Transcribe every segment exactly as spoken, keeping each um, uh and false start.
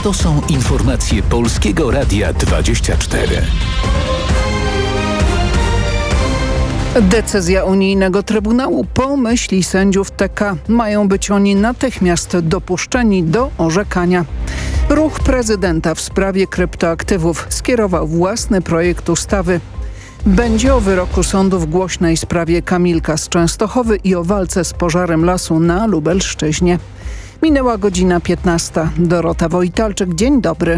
To są informacje Polskiego Radia dwadzieścia cztery. Decyzja unijnego Trybunału po myśli sędziów T K. Mają być oni natychmiast dopuszczeni do orzekania. Ruch prezydenta w sprawie kryptoaktywów skierował własny projekt ustawy. Będzie o wyroku sądu w głośnej sprawie Kamilka z Częstochowy i o walce z pożarem lasu na Lubelszczyźnie. Minęła godzina piętnasta. Dorota Wojtalczyk, dzień dobry.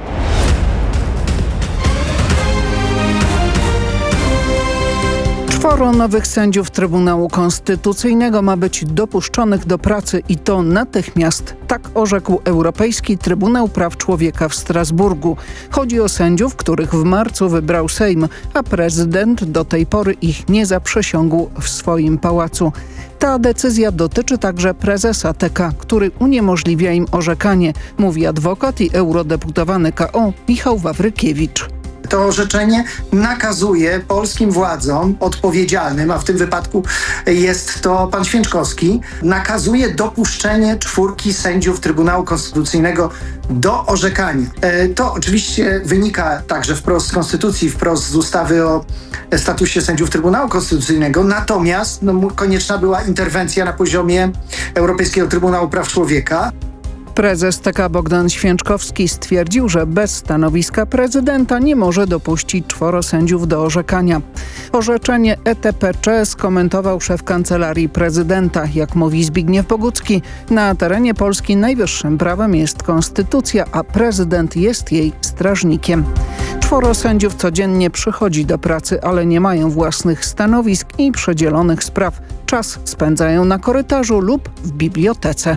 Czworo nowych sędziów Trybunału Konstytucyjnego ma być dopuszczonych do pracy i to natychmiast. Tak orzekł Europejski Trybunał Praw Człowieka w Strasburgu. Chodzi o sędziów, których w marcu wybrał Sejm, a prezydent do tej pory ich nie zaprzysiągł w swoim pałacu. Ta decyzja dotyczy także prezesa T K, który uniemożliwia im orzekanie, mówi adwokat i eurodeputowany K O Michał Wawrykiewicz. To orzeczenie nakazuje polskim władzom odpowiedzialnym, a w tym wypadku jest to pan Święczkowski, nakazuje dopuszczenie czwórki sędziów Trybunału Konstytucyjnego do orzekania. To oczywiście wynika także wprost z Konstytucji, wprost z ustawy o statusie sędziów Trybunału Konstytucyjnego, natomiast no, konieczna była interwencja na poziomie Europejskiego Trybunału Praw Człowieka. Prezes T K Bogdan Święczkowski stwierdził, że bez stanowiska prezydenta nie może dopuścić czworo sędziów do orzekania. Orzeczenie E T P C skomentował szef Kancelarii Prezydenta. Jak mówi Zbigniew Bogucki, na terenie Polski najwyższym prawem jest konstytucja, a prezydent jest jej strażnikiem. Czworo sędziów codziennie przychodzi do pracy, ale nie mają własnych stanowisk i przydzielonych spraw. Czas spędzają na korytarzu lub w bibliotece.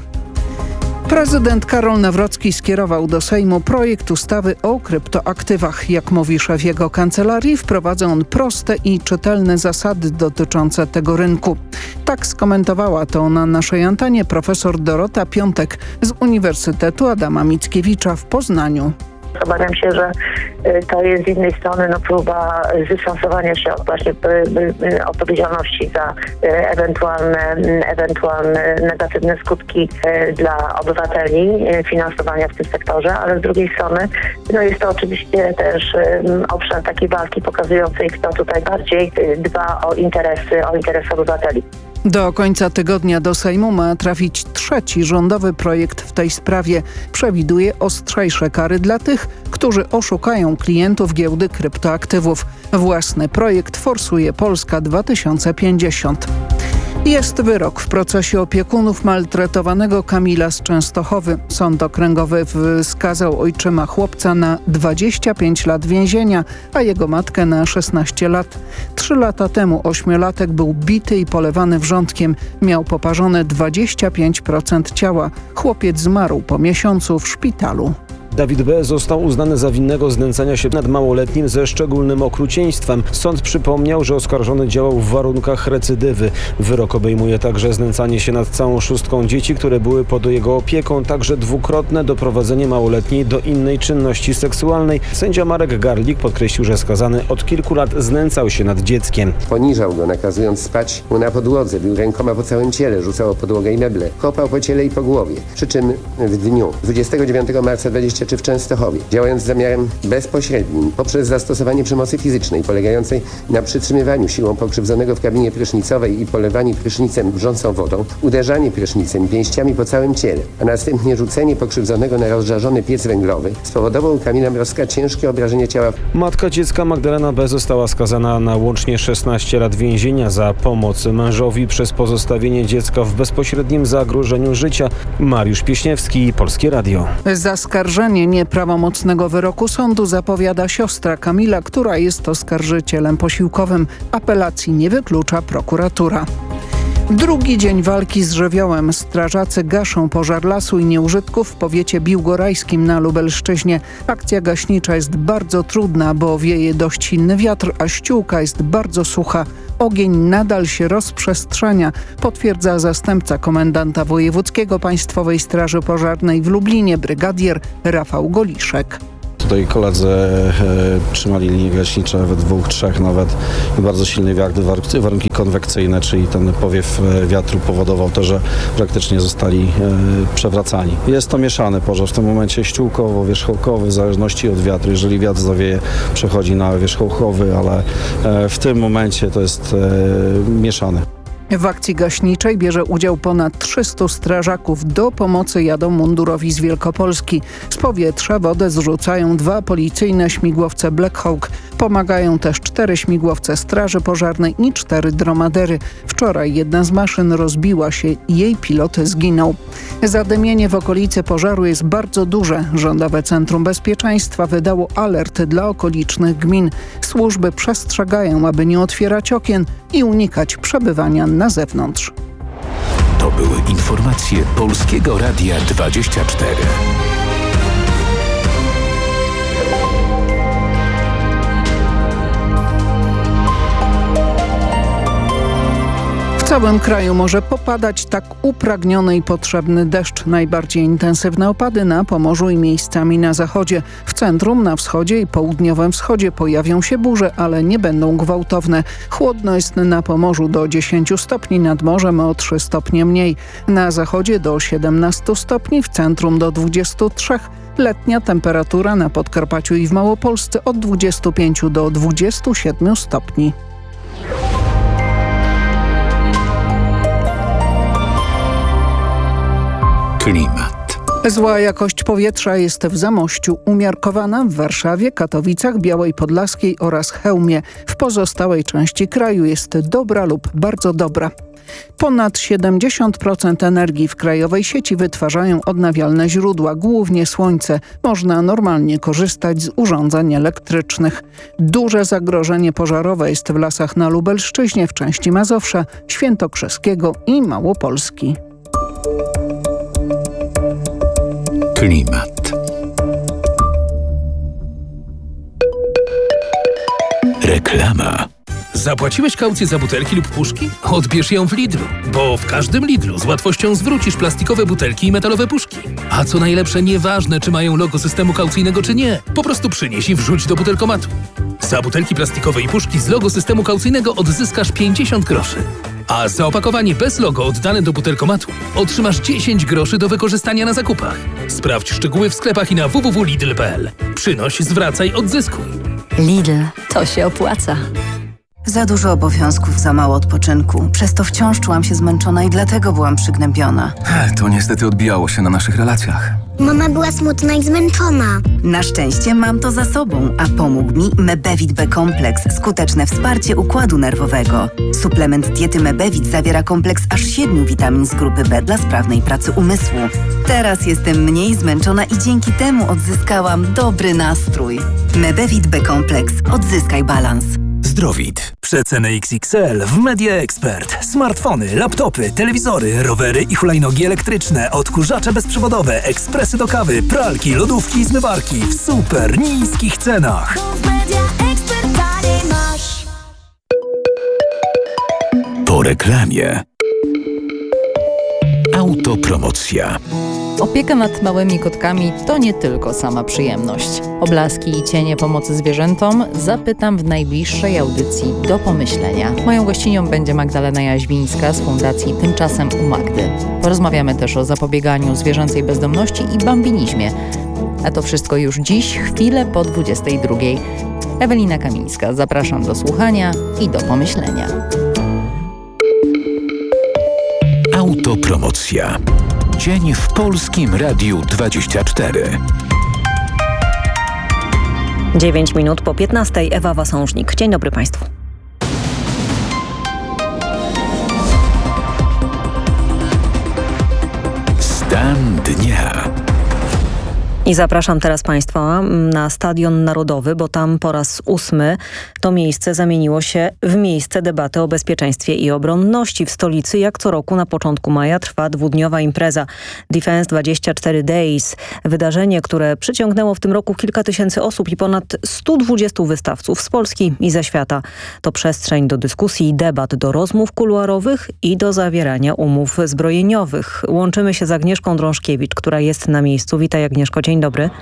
Prezydent Karol Nawrocki skierował do Sejmu projekt ustawy o kryptoaktywach. Jak mówi szef jego kancelarii, wprowadza on proste i czytelne zasady dotyczące tego rynku. Tak skomentowała to na naszej antenie profesor Dorota Piątek z Uniwersytetu Adama Mickiewicza w Poznaniu. Obawiam się, że to jest z jednej strony no, próba zdystansowania się od właśnie odpowiedzialności za ewentualne, ewentualne negatywne skutki dla obywateli finansowania w tym sektorze, ale z drugiej strony no, jest to oczywiście też obszar takiej walki pokazującej, kto tutaj bardziej dba o interesy, o interesy obywateli. Do końca tygodnia do Sejmu ma trafić trzeci rządowy projekt w tej sprawie. Przewiduje ostrzejsze kary dla tych, którzy oszukają klientów giełdy kryptoaktywów. Własny projekt forsuje Polska dwa tysiące pięćdziesiąt. Jest wyrok w procesie opiekunów maltretowanego Kamila z Częstochowy. Sąd okręgowy skazał ojczyma chłopca na dwadzieścia pięć lat więzienia, a jego matkę na szesnaście lat. Trzy lata temu ośmiolatek był bity i polewany wrzątkiem. Miał poparzone dwadzieścia pięć procent ciała. Chłopiec zmarł po miesiącu w szpitalu. Dawid B. został uznany za winnego znęcania się nad małoletnim ze szczególnym okrucieństwem. Sąd przypomniał, że oskarżony działał w warunkach recydywy. Wyrok obejmuje także znęcanie się nad całą szóstką dzieci, które były pod jego opieką, także dwukrotne doprowadzenie małoletniej do innej czynności seksualnej. Sędzia Marek Garlik podkreślił, że skazany od kilku lat znęcał się nad dzieckiem. Poniżał go, nakazując spać mu na podłodze, bił rękoma po całym ciele, rzucał o podłogę i meble, kopał po ciele i po głowie. Przy czym w dniu dwudziestego dziewiątego marca dwudziestego czy w Częstochowie, działając z zamiarem bezpośrednim poprzez zastosowanie przemocy fizycznej polegającej na przytrzymywaniu siłą pokrzywdzonego w kabinie prysznicowej i polewaniu prysznicem wrzącą wodą, uderzanie prysznicem pięściami po całym ciele, a następnie rzucenie pokrzywdzonego na rozżarzony piec węglowy, spowodował u Kamila Mrozka ciężkie obrażenie ciała. Matka dziecka Magdalena B. została skazana na łącznie szesnaście lat więzienia za pomoc mężowi przez pozostawienie dziecka w bezpośrednim zagrożeniu życia. Mariusz Pieśniewski, Polskie Radio. Zaskarżenie nieprawomocnego wyroku sądu zapowiada siostra Kamila, która jest oskarżycielem posiłkowym. Apelacji nie wyklucza prokuratura. Drugi dzień walki z żywiołem. Strażacy gaszą pożar lasu i nieużytków w powiecie biłgorajskim na Lubelszczyźnie. Akcja gaśnicza jest bardzo trudna, bo wieje dość silny wiatr, a ściółka jest bardzo sucha. Ogień nadal się rozprzestrzenia, potwierdza zastępca komendanta wojewódzkiego Państwowej Straży Pożarnej w Lublinie, brygadier Rafał Goliszek. tutaj koledzy e, trzymali linie gaśnicze we dwóch, trzech nawet i bardzo silny wiatr, warunki konwekcyjne, czyli ten powiew wiatru powodował to, że praktycznie zostali e, przewracani. Jest to mieszany pożar, w tym momencie ściółkowo, wierzchołkowy, w zależności od wiatru. Jeżeli wiatr zawieje, przechodzi na wierzchołkowy, ale e, w tym momencie to jest e, mieszany. W akcji gaśniczej bierze udział ponad trzystu strażaków. Do pomocy jadą mundurowi z Wielkopolski. Z powietrza wodę zrzucają dwa policyjne śmigłowce Black Hawk. Pomagają też cztery śmigłowce Straży Pożarnej i cztery dromadery. Wczoraj jedna z maszyn rozbiła się i jej pilot zginął. Zadymienie w okolicy pożaru jest bardzo duże. Rządowe Centrum Bezpieczeństwa wydało alert dla okolicznych gmin. Służby przestrzegają, aby nie otwierać okien i unikać przebywania na zewnątrz. To były informacje Polskiego Radia dwadzieścia cztery. W całym kraju może popadać tak upragniony i potrzebny deszcz. Najbardziej intensywne opady na Pomorzu i miejscami na zachodzie. W centrum, na wschodzie i południowym wschodzie pojawią się burze, ale nie będą gwałtowne. Chłodno jest na Pomorzu do dziesięciu stopni, nad morzem o trzy stopnie mniej. Na zachodzie do siedemnastu stopni, w centrum do dwudziestu trzech. Letnia temperatura na Podkarpaciu i w Małopolsce od dwudziestu pięciu do dwudziestu siedmiu stopni. Klimat. Zła jakość powietrza jest w Zamościu, umiarkowana w Warszawie, Katowicach, Białej Podlaskiej oraz Chełmie. W pozostałej części kraju jest dobra lub bardzo dobra. Ponad siedemdziesiąt procent energii w krajowej sieci wytwarzają odnawialne źródła, głównie słońce. Można normalnie korzystać z urządzeń elektrycznych. Duże zagrożenie pożarowe jest w lasach na Lubelszczyźnie, w części Mazowsza, Świętokrzyskiego i Małopolski. Klimat. Reklama. Zapłaciłeś kaucję za butelki lub puszki? Odbierz ją w Lidlu, bo w każdym Lidlu z łatwością zwrócisz plastikowe butelki i metalowe puszki. A co najlepsze, nieważne czy mają logo systemu kaucyjnego czy nie, po prostu przynieś i wrzuć do butelkomatu. Za butelki plastikowe i puszki z logo systemu kaucyjnego odzyskasz pięćdziesiąt groszy. A za opakowanie bez logo oddane do butelkomatu otrzymasz dziesięć groszy do wykorzystania na zakupach. Sprawdź szczegóły w sklepach i na w w w kropka lidl kropka p l. Przynoś, zwracaj, odzyskuj. Lidl, to się opłaca. Za dużo obowiązków, za mało odpoczynku. Przez to wciąż czułam się zmęczona i dlatego byłam przygnębiona. To niestety odbijało się na naszych relacjach. Mama była smutna i zmęczona. Na szczęście mam to za sobą, a pomógł mi Mebevit B-kompleks. Skuteczne wsparcie układu nerwowego. Suplement diety Mebevit zawiera kompleks aż siedmiu witamin z grupy B dla sprawnej pracy umysłu. Teraz jestem mniej zmęczona i dzięki temu odzyskałam dobry nastrój. Mebevit B-kompleks. Odzyskaj balans. Zdrowit. Przeceny X X L w Media Expert. Smartfony, laptopy, telewizory, rowery i hulajnogi elektryczne, odkurzacze bezprzewodowe, ekspresy do kawy, pralki, lodówki i zmywarki w super niskich cenach. Po reklamie. Autopromocja. Opieka nad małymi kotkami to nie tylko sama przyjemność. O blaski i cienie pomocy zwierzętom zapytam w najbliższej audycji Do Pomyślenia. Moją gościnią będzie Magdalena Jaźwińska z Fundacji Tymczasem u Magdy. Porozmawiamy też o zapobieganiu zwierzęcej bezdomności i bambinizmie. A to wszystko już dziś, chwilę po dwudziestej drugiej. Ewelina Kamińska, zapraszam do słuchania i do pomyślenia. Autopromocja. Dzień w Polskim Radiu dwadzieścia cztery. dziewięć minut po piętnastej. Ewa Wasążnik. Dzień dobry Państwu. Stan dnia. I zapraszam teraz Państwa na Stadion Narodowy, bo tam po raz ósmy to miejsce zamieniło się w miejsce debaty o bezpieczeństwie i obronności. W stolicy jak co roku na początku maja trwa dwudniowa impreza Defense dwadzieścia cztery Days. Wydarzenie, które przyciągnęło w tym roku kilka tysięcy osób i ponad stu dwudziestu wystawców z Polski i ze świata. To przestrzeń do dyskusji i debat, do rozmów kuluarowych i do zawierania umów zbrojeniowych. Łączymy się z Agnieszką Drążkiewicz, która jest na miejscu. Witaj Agnieszko, dzień dobry.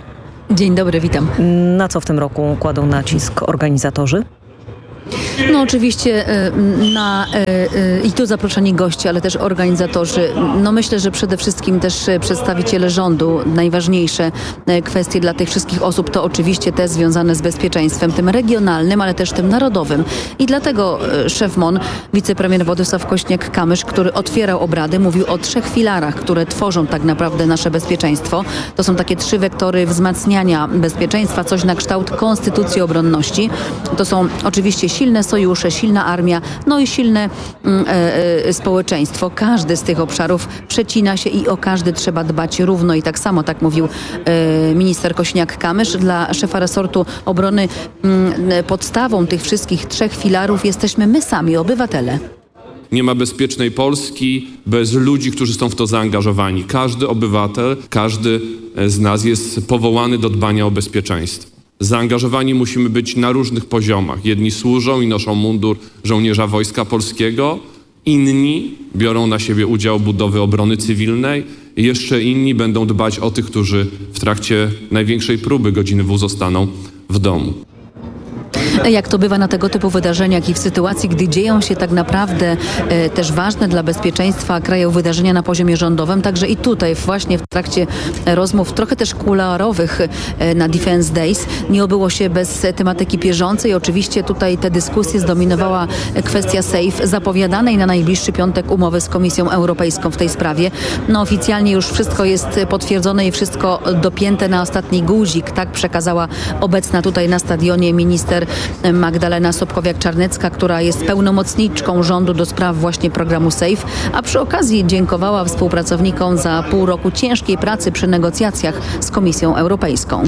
Dzień dobry, witam. Na co w tym roku kładą nacisk organizatorzy? No oczywiście na, i tu zaproszeni goście, ale też organizatorzy. No myślę, że przede wszystkim też przedstawiciele rządu. Najważniejsze kwestie dla tych wszystkich osób to oczywiście te związane z bezpieczeństwem, tym regionalnym, ale też tym narodowym. I dlatego szef M O N, wicepremier Władysław Kośniak-Kamysz, który otwierał obrady, mówił o trzech filarach, które tworzą tak naprawdę nasze bezpieczeństwo. To są takie trzy wektory wzmacniania bezpieczeństwa, coś na kształt konstytucji obronności. To są oczywiście silne sojusze, silna armia, no i silne e, e, społeczeństwo. Każdy z tych obszarów przecina się i o każdy trzeba dbać równo i tak samo, tak mówił e, minister Kośniak-Kamysz. Dla szefa resortu obrony m, podstawą tych wszystkich trzech filarów jesteśmy my sami, obywatele. Nie ma bezpiecznej Polski bez ludzi, którzy są w to zaangażowani. Każdy obywatel, każdy z nas jest powołany do dbania o bezpieczeństwo. Zaangażowani musimy być na różnych poziomach. Jedni służą i noszą mundur żołnierza Wojska Polskiego, inni biorą na siebie udział w budowie obrony cywilnej, jeszcze inni będą dbać o tych, którzy w trakcie największej próby godziny W zostaną w domu. Jak to bywa na tego typu wydarzeniach i w sytuacji, gdy dzieją się tak naprawdę e, też ważne dla bezpieczeństwa kraju wydarzenia na poziomie rządowym, także i tutaj właśnie w trakcie rozmów trochę też kuluarowych e, na Defense Days nie obyło się bez tematyki bieżącej. Oczywiście tutaj te dyskusje zdominowała kwestia SAFE, zapowiadanej na najbliższy piątek umowy z Komisją Europejską w tej sprawie. No oficjalnie już wszystko jest potwierdzone i wszystko dopięte na ostatni guzik, tak przekazała obecna tutaj na stadionie minister Magdalena Sobkowiak-Czarnecka, która jest pełnomocniczką rządu do spraw właśnie programu SAFE, a przy okazji dziękowała współpracownikom za pół roku ciężkiej pracy przy negocjacjach z Komisją Europejską.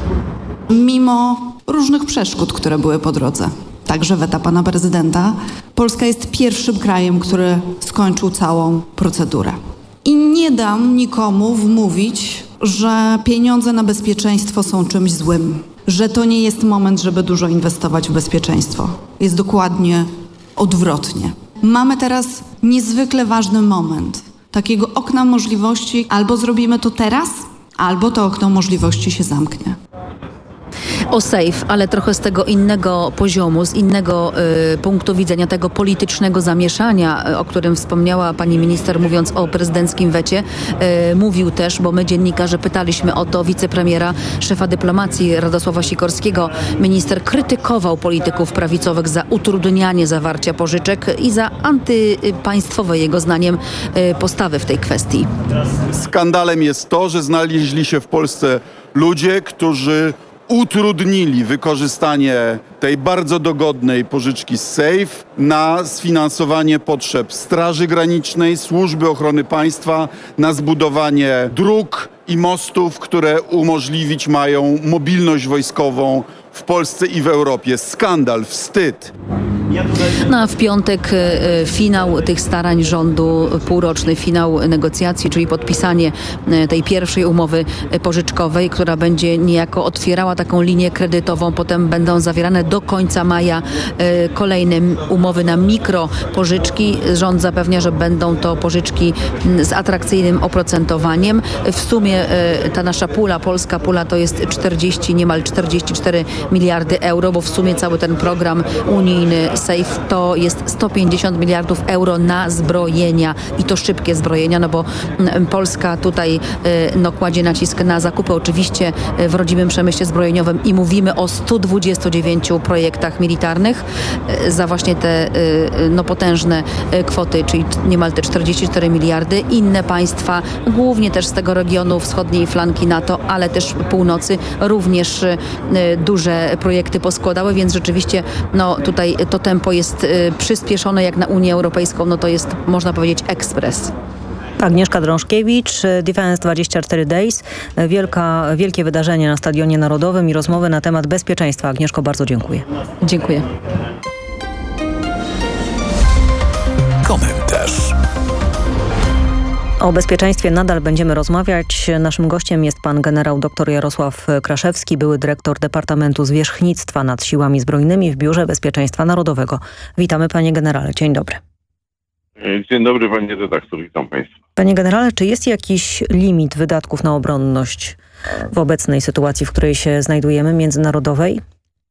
Mimo różnych przeszkód, które były po drodze, także weta pana prezydenta, Polska jest pierwszym krajem, który skończył całą procedurę. I nie dam nikomu wmówić, że pieniądze na bezpieczeństwo są czymś złym, że to nie jest moment, żeby dużo inwestować w bezpieczeństwo. Jest dokładnie odwrotnie. Mamy teraz niezwykle ważny moment, takiego okna możliwości, albo zrobimy to teraz, albo to okno możliwości się zamknie. O SAFE, ale trochę z tego innego poziomu, z innego y, punktu widzenia tego politycznego zamieszania, o którym wspomniała pani minister, mówiąc o prezydenckim wecie. Y, mówił też, bo my dziennikarze pytaliśmy o to wicepremiera, szefa dyplomacji Radosława Sikorskiego. Minister krytykował polityków prawicowych za utrudnianie zawarcia pożyczek i za antypaństwowe, jego zdaniem, y, postawy w tej kwestii. Skandalem jest to, że znaleźli się w Polsce ludzie, którzy utrudnili wykorzystanie tej bardzo dogodnej pożyczki z SAFE na sfinansowanie potrzeb Straży Granicznej, Służby Ochrony Państwa, na zbudowanie dróg i mostów, które umożliwić mają mobilność wojskową w Polsce i w Europie. Skandal, wstyd. No a w piątek y, finał tych starań rządu, półroczny finał negocjacji, czyli podpisanie y, tej pierwszej umowy pożyczkowej, która będzie niejako otwierała taką linię kredytową. Potem będą zawierane do końca maja y, kolejne umowy na mikropożyczki. Rząd zapewnia, że będą to pożyczki y, z atrakcyjnym oprocentowaniem. W sumie y, ta nasza pula, polska pula to jest czterdzieści, niemal czterdzieści cztery miliardy euro, bo w sumie cały ten program unijny SAFE to jest sto pięćdziesiąt miliardów euro na zbrojenia i to szybkie zbrojenia, no bo Polska tutaj no, kładzie nacisk na zakupy oczywiście w rodzimym przemyśle zbrojeniowym i mówimy o stu dwudziestu dziewięciu projektach militarnych za właśnie te no, potężne kwoty, czyli niemal te czterdzieści cztery miliardy. Inne państwa, głównie też z tego regionu wschodniej flanki NATO, ale też północy, również duże projekty poskładały, więc rzeczywiście no, tutaj to tempo jest y, przyspieszone jak na Unię Europejską, no to jest, można powiedzieć, ekspres. Agnieszka Drążkiewicz, Defense dwadzieścia cztery Days, wielka, wielkie wydarzenie na Stadionie Narodowym i rozmowy na temat bezpieczeństwa. Agnieszko, bardzo dziękuję. Dziękuję. Komentarz. O bezpieczeństwie nadal będziemy rozmawiać. Naszym gościem jest pan generał dr Jarosław Kraszewski, były dyrektor Departamentu Zwierzchnictwa nad Siłami Zbrojnymi w Biurze Bezpieczeństwa Narodowego. Witamy, panie generale. Dzień dobry. Dzień dobry, panie redaktor, witam państwa. Panie generale, czy jest jakiś limit wydatków na obronność w obecnej sytuacji, w której się znajdujemy, międzynarodowej?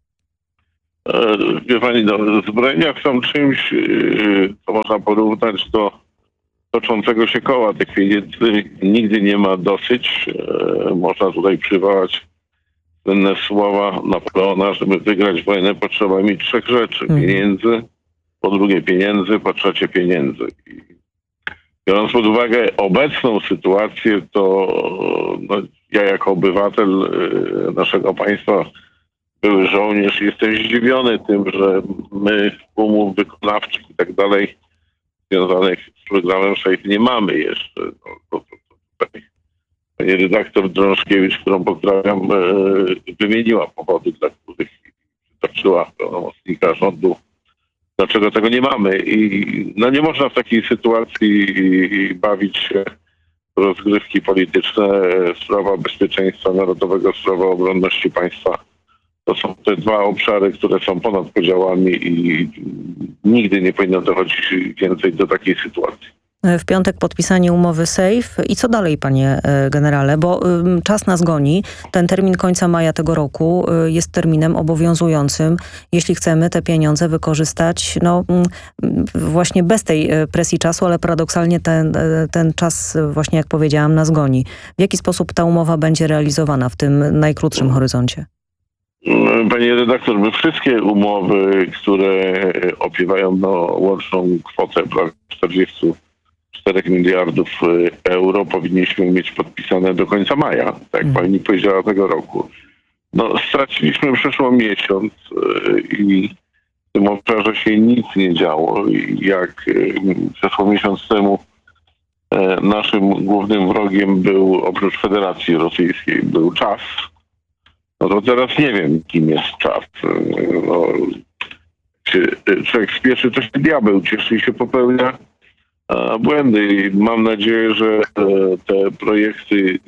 Wie pani, no, zbrojenia są czymś, co można porównać do toczącego się koła. Tych pieniędzy nigdy nie ma dosyć. Można tutaj przywołać słynne słowa Napoleona, żeby wygrać wojnę potrzeba mi trzech rzeczy. Pieniędzy, po drugie pieniędzy, po trzecie pieniędzy. I biorąc pod uwagę obecną sytuację, to no, ja jako obywatel naszego państwa, były żołnierz, jestem zdziwiony tym, że my umów wykonawczych i tak dalej związanych z programem SAFE nie mamy jeszcze. No, to, to, to tutaj pani redaktor Drążkiewicz, którą pozdrawiam, e, wymieniła powody, dla których przytoczyła pełnomocnika rządu, dlaczego tego nie mamy. I no nie można w takiej sytuacji bawić się w rozgrywki polityczne. Sprawa bezpieczeństwa narodowego, sprawa obronności państwa. To są te dwa obszary, które są ponad podziałami i nigdy nie powinno dochodzić więcej do takiej sytuacji. W piątek podpisanie umowy SAFE. I co dalej, panie generale? Bo y, czas nas goni. Ten termin końca maja tego roku y, jest terminem obowiązującym, jeśli chcemy te pieniądze wykorzystać no, y, właśnie bez tej presji czasu, ale paradoksalnie ten, y, ten czas, właśnie jak powiedziałam, nas goni. W jaki sposób ta umowa będzie realizowana w tym najkrótszym horyzoncie? Panie redaktor, my wszystkie umowy, które opiewają na łączną kwotę prawie czterdzieści cztery miliardów euro, powinniśmy mieć podpisane do końca maja, tak jak pani powiedziała, tego roku. No, straciliśmy przeszło miesiąc i w tym obszarze się nic nie działo. Jak przeszło miesiąc temu naszym głównym wrogiem był, oprócz Federacji Rosyjskiej, był czas. No to teraz nie wiem, kim jest czas. No, czy człowiek spieszy, to się diabeł cieszy i się popełnia błędy. I mam nadzieję, że te projekty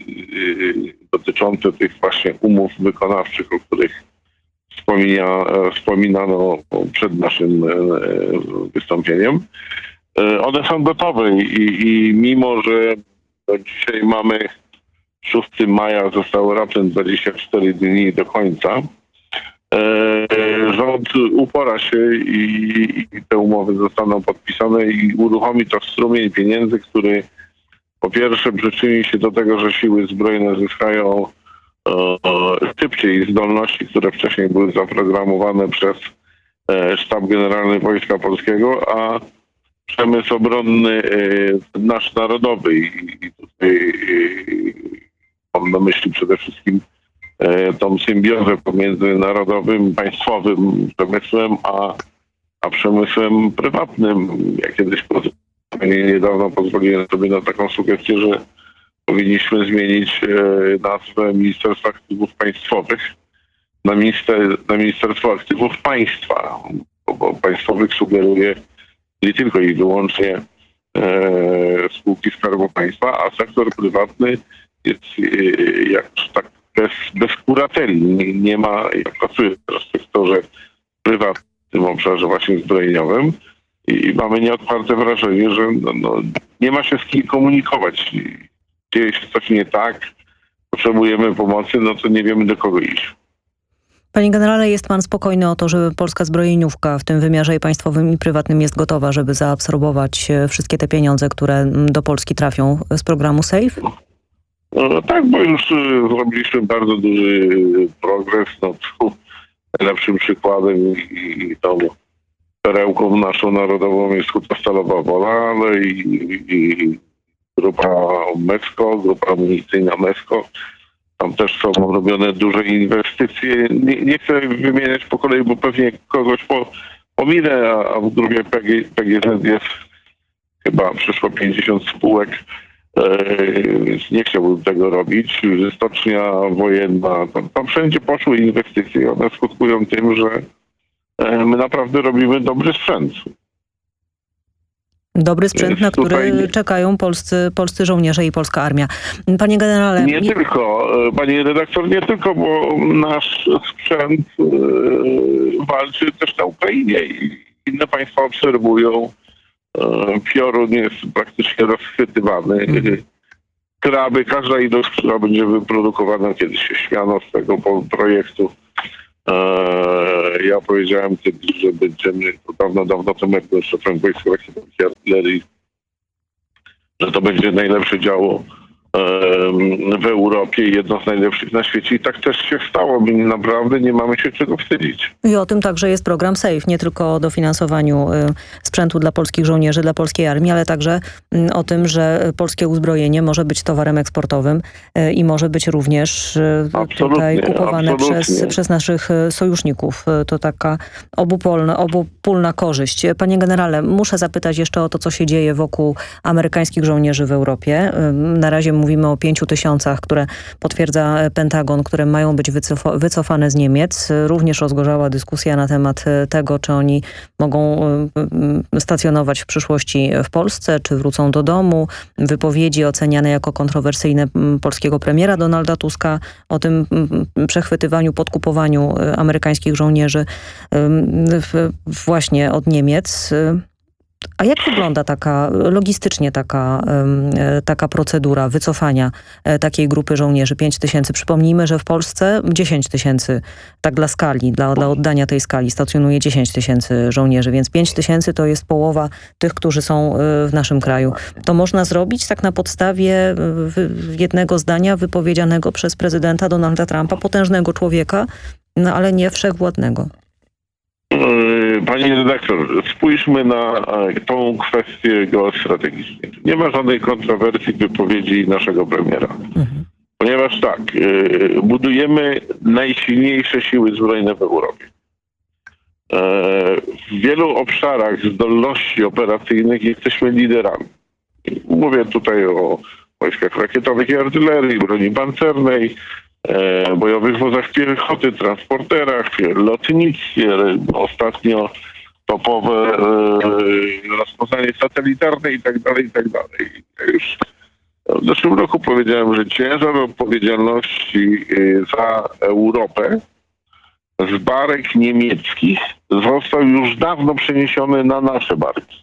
dotyczące tych właśnie umów wykonawczych, o których wspomina, wspominano przed naszym wystąpieniem, one są gotowe i, i mimo, że dzisiaj mamy szóstego maja, zostało raptem dwadzieścia cztery dni do końca. E, rząd upora się i, i te umowy zostaną podpisane i uruchomi to strumień pieniędzy, który po pierwsze przyczyni się do tego, że siły zbrojne zyskają e, szybciej zdolności, które wcześniej były zaprogramowane przez e, Sztab Generalny Wojska Polskiego, a przemysł obronny e, nasz narodowy i, i tutaj e, mam na myśli przede wszystkim e, tą symbiozę pomiędzy narodowym, państwowym przemysłem, a, a przemysłem prywatnym. Ja kiedyś niedawno pozwoliłem sobie na taką sugestię, że powinniśmy zmienić e, nazwę Ministerstwa Aktywów Państwowych na, minister, na Ministerstwo Aktywów Państwa, bo, bo państwowych sugeruje nie tylko i wyłącznie e, spółki Skarbu Państwa, a sektor prywatny jest jak tak bez, bez kurateli. Nie, nie ma, ja pracuję teraz w sektorze prywatnym, w tym obszarze właśnie zbrojeniowym i, i mamy nieodparte wrażenie, że no, no, nie ma się z kim komunikować. Dzieje się coś nie tak, potrzebujemy pomocy, no to nie wiemy do kogo iść. Panie generale, jest pan spokojny o to, że polska zbrojeniówka w tym wymiarze i państwowym i prywatnym jest gotowa, żeby zaabsorbować wszystkie te pieniądze, które do Polski trafią z programu SAFE? No tak, bo już y, zrobiliśmy bardzo duży progres. No tu najlepszym przykładem i, i tą perełką naszą narodową jest Huta Stalowa Wola, ale i, i grupa Mesko, grupa amunicyjna Mesko. Tam też są robione duże inwestycje. Nie, nie chcę wymieniać po kolei, bo pewnie kogoś po, pominę, a, a w grupie P G, P G Z jest chyba przeszło pięćdziesiąt spółek. Więc nie chciałbym tego robić. Stocznia wojenna, tam, tam wszędzie poszły inwestycje. One skutkują tym, że my naprawdę robimy dobry sprzęt. Dobry sprzęt, Więc na który nie... czekają polscy, polscy żołnierze i polska armia. Panie generale... Nie, nie tylko, panie redaktor, nie tylko, bo nasz sprzęt yy, walczy też na Ukrainie i inne państwa obserwują Piorun jest praktycznie rozchwytywany. Mhm. Kraby, każda ilość, która będzie wyprodukowana, kiedyś się śmiano z tego projektu. Ja powiedziałem kiedyś, że będziemy, to dawno, dawno temu, jak byłem szefem wojsk rakietowych i artylerii, że to będzie najlepsze działo w Europie i jedno z najlepszych na świecie. I tak też się stało. My naprawdę nie mamy się czego wstydzić. I o tym także jest program SAFE, nie tylko o dofinansowaniu y, sprzętu dla polskich żołnierzy, dla polskiej armii, ale także y, o tym, że polskie uzbrojenie może być towarem eksportowym y, i może być również y, tutaj kupowane przez, przez naszych y, sojuszników. Y, to taka obupolna, obopólna korzyść. Panie generale, muszę zapytać jeszcze o to, co się dzieje wokół amerykańskich żołnierzy w Europie. Y, na razie mówimy o pięciu tysiącach, które potwierdza Pentagon, które mają być wycof- wycofane z Niemiec. Również rozgorzała dyskusja na temat tego, czy oni mogą stacjonować w przyszłości w Polsce, czy wrócą do domu. Wypowiedzi oceniane jako kontrowersyjne polskiego premiera Donalda Tuska o tym przechwytywaniu, podkupowaniu amerykańskich żołnierzy właśnie od Niemiec. A jak wygląda taka, logistycznie taka, taka procedura wycofania takiej grupy żołnierzy? pięć tysięcy. Przypomnijmy, że w Polsce dziesięć tysięcy, tak dla skali, dla, dla oddania tej skali stacjonuje dziesięć tysięcy żołnierzy, więc pięć tysięcy to jest połowa tych, którzy są w naszym kraju. To można zrobić tak na podstawie jednego zdania wypowiedzianego przez prezydenta Donalda Trumpa, potężnego człowieka, no ale nie wszechwładnego. Pani redaktor, spójrzmy na tą kwestię geostrategiczną. Nie ma żadnej kontrowersji wypowiedzi naszego premiera. Mhm. Ponieważ tak, budujemy najsilniejsze siły zbrojne w Europie. W wielu obszarach zdolności operacyjnych jesteśmy liderami. Mówię tutaj o wojskach rakietowych i artylerii, broni pancernej, bojowych wozach piechoty, transporterach, lotnictwie, ostatnio topowe rozpoznanie satelitarne i tak dalej, i tak dalej. Już w zeszłym roku powiedziałem, że ciężar odpowiedzialności za Europę z barek niemieckich został już dawno przeniesiony na nasze barki.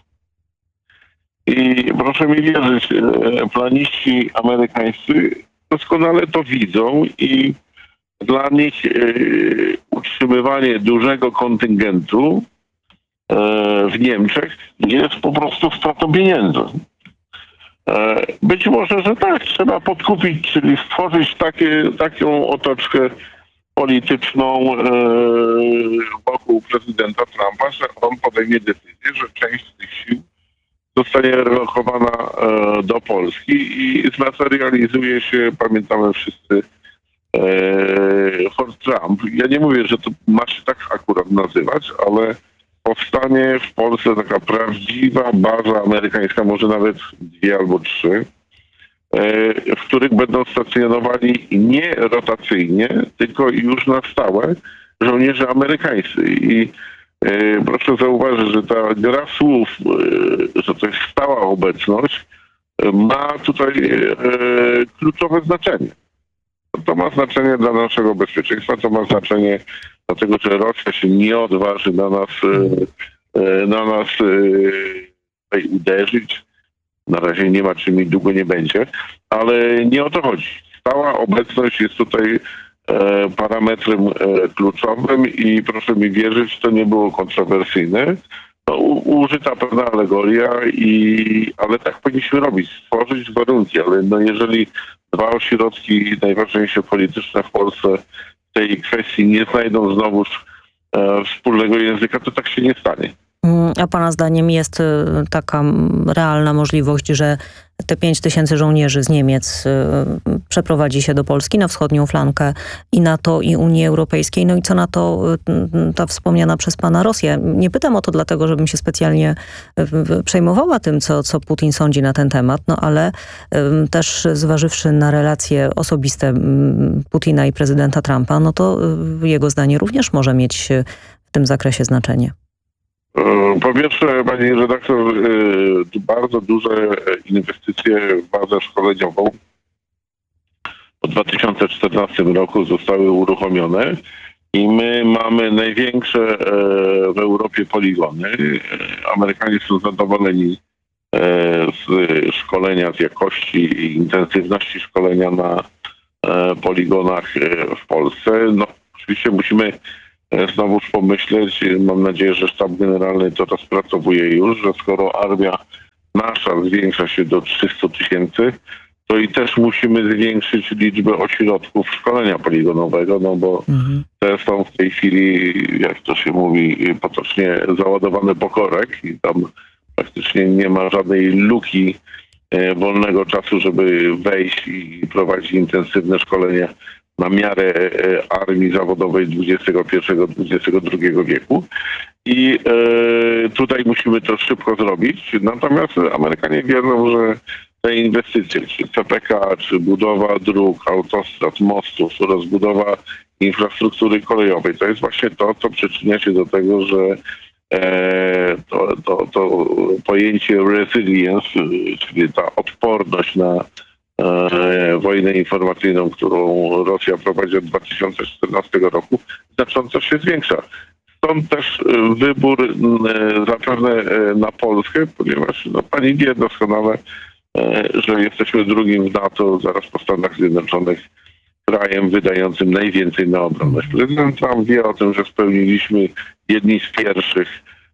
I proszę mi wierzyć, planiści amerykańscy doskonale to widzą i dla nich y, utrzymywanie dużego kontyngentu y, w Niemczech jest po prostu stratą pieniędzy. Y, być może, że tak, trzeba podkupić, czyli stworzyć takie, taką otoczkę polityczną y, wokół prezydenta Trumpa, że on podejmie decyzję, że część z tych sił zostanie relokowana e, do Polski i zmaterializuje się, pamiętamy wszyscy, e, Fort Trump. Ja nie mówię, że to ma się tak akurat nazywać, ale powstanie w Polsce taka prawdziwa baza amerykańska, może nawet dwie albo trzy, e, w których będą stacjonowali nie rotacyjnie, tylko już na stałe żołnierze amerykańscy. I proszę zauważyć, że ta gra słów, że to jest stała obecność, ma tutaj kluczowe znaczenie. To ma znaczenie dla naszego bezpieczeństwa, to ma znaczenie dlatego, że Rosja się nie odważy na nas, na nas tutaj uderzyć. Na razie nie ma, czym i długo nie będzie, ale nie o to chodzi. Stała obecność jest tutaj parametrem kluczowym i proszę mi wierzyć, to nie było kontrowersyjne. No, u, użyta pewna alegoria, i, ale tak powinniśmy robić, stworzyć warunki, ale no jeżeli dwa ośrodki najważniejsze polityczne w Polsce w tej kwestii nie znajdą znowuż e, wspólnego języka, to tak się nie stanie. A pana zdaniem jest taka realna możliwość, że te pięć tysięcy żołnierzy z Niemiec przeprowadzi się do Polski na wschodnią flankę i NATO, i Unii Europejskiej? No i co na to ta wspomniana przez pana Rosja? Nie pytam o to dlatego, żebym się specjalnie przejmowała tym, co, co Putin sądzi na ten temat, no ale też zważywszy na relacje osobiste Putina i prezydenta Trumpa, no to jego zdanie również może mieć w tym zakresie znaczenie. Po pierwsze, pani redaktor, bardzo duże inwestycje w bazę szkoleniową w dwa tysiące czternastym roku zostały uruchomione I my mamy największe w Europie poligony. Amerykanie są zadowoleni z szkolenia, z jakości i intensywności szkolenia na poligonach w Polsce. No, oczywiście musimy znowuż pomyśleć, mam nadzieję, że Sztab Generalny to rozpracowuje już, że skoro armia nasza zwiększa się do trzystu tysięcy, to i też musimy zwiększyć liczbę ośrodków szkolenia poligonowego, no bo mhm. te są w tej chwili, jak to się mówi potocznie, załadowane po korek i tam praktycznie nie ma żadnej luki e, wolnego czasu, żeby wejść i prowadzić intensywne szkolenie na miarę e, armii zawodowej dwudziestego pierwszego dwudziestego drugiego wieku. I e, tutaj musimy to szybko zrobić. Natomiast Amerykanie wiedzą, że te inwestycje, czy C P K, czy budowa dróg, autostrad, mostów, rozbudowa infrastruktury kolejowej, to jest właśnie to, co przyczynia się do tego, że e, to, to, to pojęcie resilience, czyli ta odporność na e, wojnę informacyjną, którą Rosja prowadzi od dwa tysiące czternastego roku, znacząco się zwiększa. Stąd też wybór e, zapewne e, na Polskę, ponieważ no, pani wie doskonale, że jesteśmy drugim w NATO, zaraz po Stanach Zjednoczonych, krajem wydającym najwięcej na obronność. Prezydent Trump wie o tym, że spełniliśmy jedni z pierwszych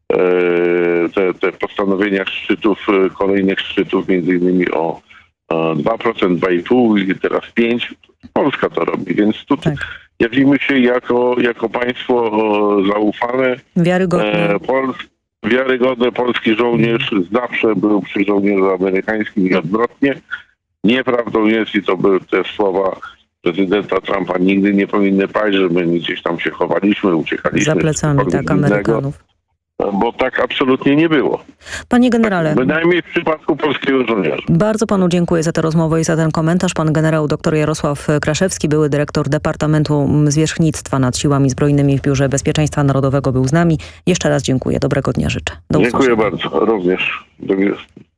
te, te postanowienia szczytów, kolejnych szczytów, między innymi o dwa procent, dwa i pół procent i teraz pięć procent. Polska to robi, więc tutaj tak. Jawimy się jako, jako państwo zaufane. Wiarygodne. Pol- Wiarygodny polski żołnierz zawsze był przy żołnierzu amerykańskim i odwrotnie. Nieprawdą jest, i to były te słowa prezydenta Trumpa, nigdy nie powinny paść, że my gdzieś tam się chowaliśmy, uciekaliśmy. Za plecami, tak, Amerykanów. Bo tak absolutnie nie było. Panie generale. Bynajmniej w przypadku polskiego żołnierza. Bardzo panu dziękuję za tę rozmowę i za ten komentarz. Pan generał dr Jarosław Kraszewski, były dyrektor Departamentu Zwierzchnictwa nad Siłami Zbrojnymi w Biurze Bezpieczeństwa Narodowego, był z nami. Jeszcze raz dziękuję. Dobrego dnia życzę. Do dziękuję usłyszenia. bardzo. Również. Do widzenia.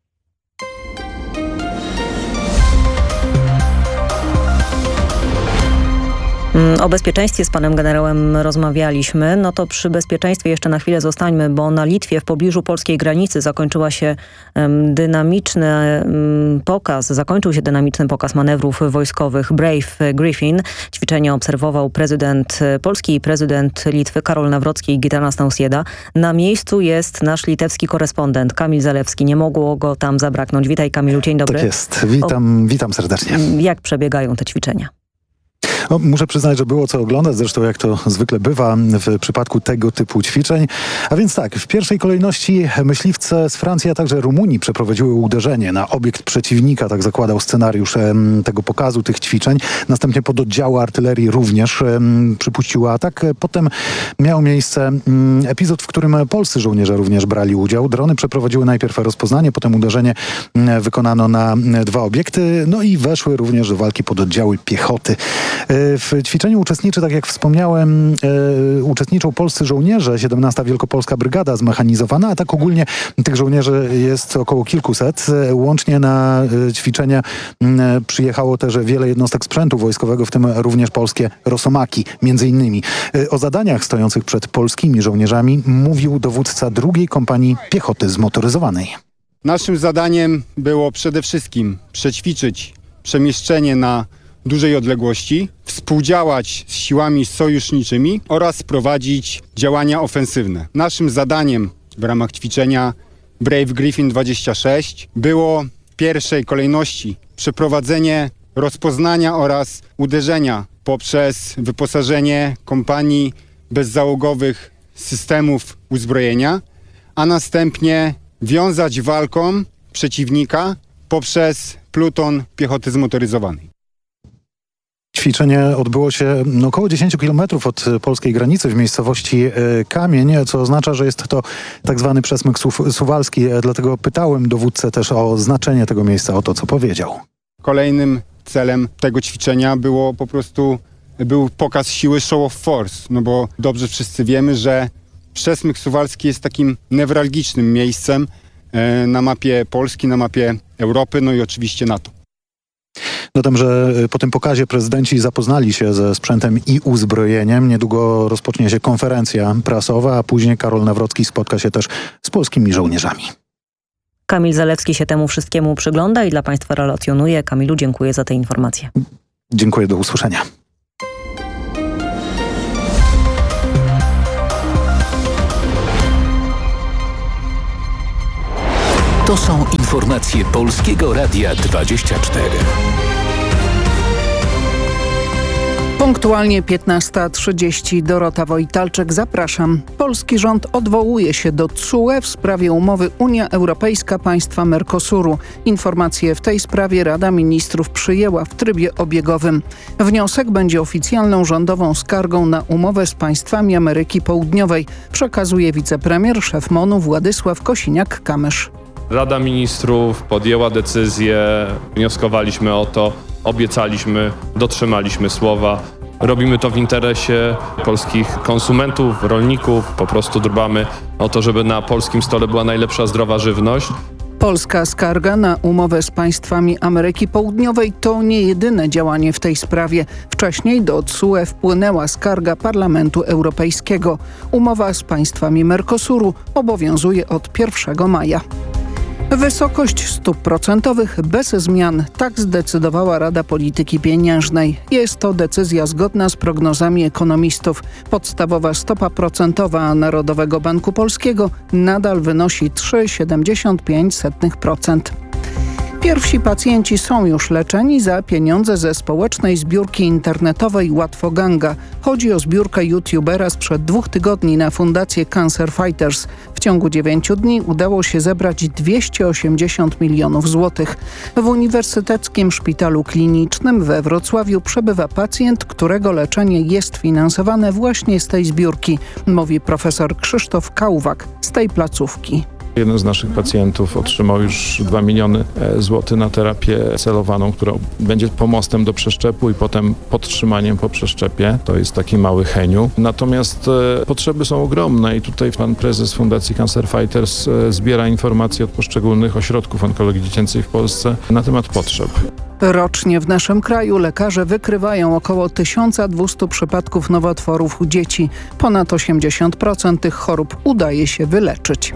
O bezpieczeństwie z panem generałem rozmawialiśmy. No to przy bezpieczeństwie jeszcze na chwilę zostańmy, bo na Litwie w pobliżu polskiej granicy zakończyła się um, dynamiczny um, pokaz, zakończył się dynamiczny pokaz manewrów wojskowych Brave Griffin. Ćwiczenie obserwował prezydent Polski i prezydent Litwy Karol Nawrocki i Gitanas Nausėda. Na miejscu jest nasz litewski korespondent Kamil Zalewski. Nie mogło go tam zabraknąć. Witaj Kamilu, dzień dobry. Tak jest, witam, o, witam serdecznie. Jak przebiegają te ćwiczenia? No, muszę przyznać, że było co oglądać, zresztą jak to zwykle bywa w przypadku tego typu ćwiczeń. A więc tak, w pierwszej kolejności myśliwce z Francji, a także Rumunii przeprowadziły uderzenie na obiekt przeciwnika, tak zakładał scenariusz em, tego pokazu, tych ćwiczeń. Następnie pododdziały artylerii również em, przypuściły atak. Potem miał miejsce em, epizod, w którym polscy żołnierze również brali udział. Drony przeprowadziły najpierw rozpoznanie, potem uderzenie em, wykonano na em, dwa obiekty, no i weszły również do walki pododdziały piechoty. W ćwiczeniu uczestniczy, tak jak wspomniałem, e, uczestniczą polscy żołnierze, siedemnasta Wielkopolska Brygada Zmechanizowana, a tak ogólnie tych żołnierzy jest około kilkuset. Łącznie na e, ćwiczenie m, przyjechało też wiele jednostek sprzętu wojskowego, w tym również polskie Rosomaki, między innymi. E, o zadaniach stojących przed polskimi żołnierzami mówił dowódca drugiej Kompanii Piechoty Zmotoryzowanej. Naszym zadaniem było przede wszystkim przećwiczyć przemieszczenie na dużej odległości, współdziałać z siłami sojuszniczymi oraz prowadzić działania ofensywne. Naszym zadaniem w ramach ćwiczenia Brave Griffin dwadzieścia sześć było w pierwszej kolejności przeprowadzenie rozpoznania oraz uderzenia poprzez wyposażenie kompanii bezzałogowych systemów uzbrojenia, a następnie wiązać walką przeciwnika poprzez pluton piechoty zmotoryzowanej. Ćwiczenie odbyło się około dziesięć kilometrów od polskiej granicy w miejscowości Kamień, co oznacza, że jest to tak zwany przesmyk Suw- suwalski. Dlatego pytałem dowódcę też o znaczenie tego miejsca, o to, co powiedział. Kolejnym celem tego ćwiczenia było po prostu, był pokaz siły show of force, no bo dobrze wszyscy wiemy, że przesmyk suwalski jest takim newralgicznym miejscem na mapie Polski, na mapie Europy, no i oczywiście NATO. Dodam, że po tym pokazie prezydenci zapoznali się ze sprzętem i uzbrojeniem. Niedługo rozpocznie się konferencja prasowa, a później Karol Nawrocki spotka się też z polskimi żołnierzami. Kamil Zalewski się temu wszystkiemu przygląda i dla Państwa relacjonuje. Kamilu, dziękuję za te informacje. Dziękuję, do usłyszenia. To są informacje Polskiego Radia dwadzieścia cztery. Punktualnie piętnasta trzydzieści. Dorota Wojtalczyk, zapraszam. Polski rząd odwołuje się do T S U E w sprawie umowy Unia Europejska-państwa Mercosuru. Informacje w tej sprawie Rada Ministrów przyjęła w trybie obiegowym. Wniosek będzie oficjalną rządową skargą na umowę z państwami Ameryki Południowej, przekazuje wicepremier, szef M O N-u Władysław Kosiniak-Kamysz. Rada Ministrów podjęła decyzję, wnioskowaliśmy o to, obiecaliśmy, dotrzymaliśmy słowa. Robimy to w interesie polskich konsumentów, rolników. Po prostu dbamy o to, żeby na polskim stole była najlepsza zdrowa żywność. Polska skarga na umowę z państwami Ameryki Południowej to nie jedyne działanie w tej sprawie. Wcześniej do T S U E wpłynęła skarga Parlamentu Europejskiego. Umowa z państwami Mercosuru obowiązuje od pierwszego maja. Wysokość stóp procentowych bez zmian. Tak zdecydowała Rada Polityki Pieniężnej. Jest to decyzja zgodna z prognozami ekonomistów. Podstawowa stopa procentowa Narodowego Banku Polskiego nadal wynosi trzy przecinek siedemdziesiąt pięć procent. Pierwsi pacjenci są już leczeni za pieniądze ze społecznej zbiórki internetowej Łatwoganga. Chodzi o zbiórkę youtubera sprzed dwóch tygodni na fundację Cancer Fighters. W ciągu dziewięciu dni udało się zebrać dwieście osiemdziesiąt milionów złotych. W Uniwersyteckim Szpitalu Klinicznym we Wrocławiu przebywa pacjent, którego leczenie jest finansowane właśnie z tej zbiórki, mówi profesor Krzysztof Kałwak z tej placówki. Jeden z naszych pacjentów otrzymał już dwa miliony złotych na terapię celowaną, która będzie pomostem do przeszczepu i potem podtrzymaniem po przeszczepie. To jest taki mały heniu. Natomiast e, potrzeby są ogromne i tutaj pan prezes Fundacji Cancer Fighters e, zbiera informacje od poszczególnych ośrodków onkologii dziecięcej w Polsce na temat potrzeb. Rocznie w naszym kraju lekarze wykrywają około tysiąc dwieście przypadków nowotworów u dzieci. Ponad osiemdziesiąt procent tych chorób udaje się wyleczyć.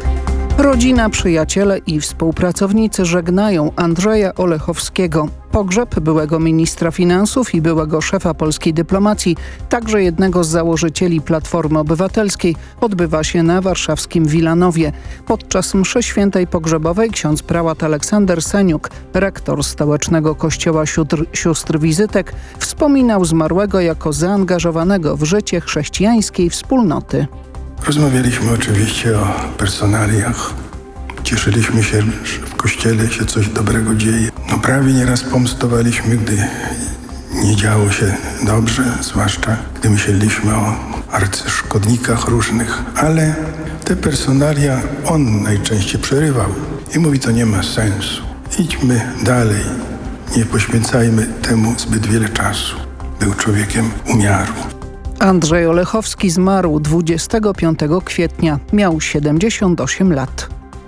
Rodzina, przyjaciele i współpracownicy żegnają Andrzeja Olechowskiego. Pogrzeb byłego ministra finansów i byłego szefa polskiej dyplomacji, także jednego z założycieli Platformy Obywatelskiej, odbywa się na warszawskim Wilanowie. Podczas mszy świętej pogrzebowej ksiądz prałat Aleksander Seniuk, rektor stołecznego kościoła sióstr, sióstr Wizytek, wspominał zmarłego jako zaangażowanego w życie chrześcijańskiej wspólnoty. Rozmawialiśmy oczywiście o personaliach. Cieszyliśmy się, że w kościele się coś dobrego dzieje. No prawie nieraz pomstowaliśmy, gdy nie działo się dobrze, zwłaszcza gdy myśleliśmy o arcyszkodnikach różnych. Ale te personalia on najczęściej przerywał i mówi, to nie ma sensu. Idźmy dalej, nie poświęcajmy temu zbyt wiele czasu. Był człowiekiem umiaru. Andrzej Olechowski zmarł dwudziestego piątego kwietnia. Miał siedemdziesiąt osiem lat.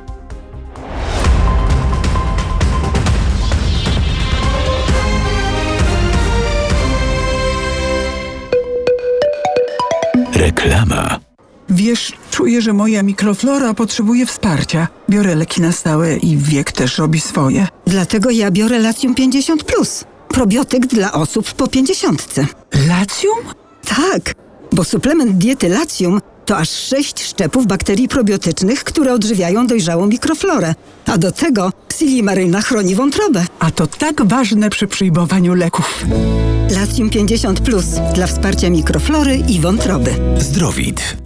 Reklama. Wiesz, czuję, że moja mikroflora potrzebuje wsparcia. Biorę leki na stałe i wiek też robi swoje. Dlatego ja biorę Latium pięćdziesiąt plus. Probiotyk dla osób po pięćdziesiątce. Latium? Tak, bo suplement diety Latium to aż sześć szczepów bakterii probiotycznych, które odżywiają dojrzałą mikroflorę. A do tego Silimaryna chroni wątrobę. A to tak ważne przy przyjmowaniu leków. Latium pięćdziesiąt plus dla wsparcia mikroflory i wątroby. Zdrowit.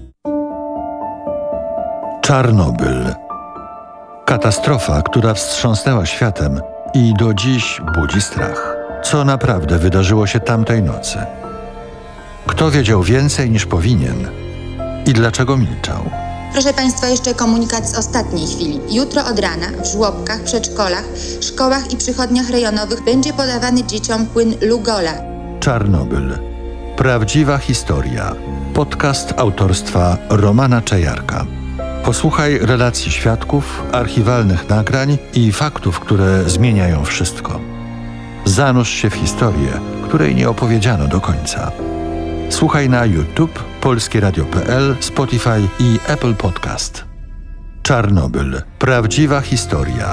Czarnobyl. Katastrofa, która wstrząsnęła światem i do dziś budzi strach. Co naprawdę wydarzyło się tamtej nocy? Kto wiedział więcej niż powinien? I dlaczego milczał? Proszę Państwa, jeszcze komunikat z ostatniej chwili. Jutro od rana w żłobkach, przedszkolach, szkołach i przychodniach rejonowych będzie podawany dzieciom płyn Lugola. Czarnobyl. Prawdziwa historia. Podcast autorstwa Romana Czajarka. Posłuchaj relacji świadków, archiwalnych nagrań i faktów, które zmieniają wszystko. Zanurz się w historię, której nie opowiedziano do końca. Słuchaj na YouTube, polskie radio kropka p l, Spotify i Apple Podcast. Czarnobyl. Prawdziwa historia.